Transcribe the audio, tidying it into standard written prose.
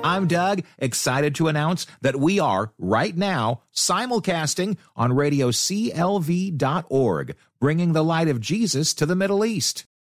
I'm Doug, excited to announce that we are, right now, simulcasting on radio CLV.org, bringing the light of Jesus to the Middle East.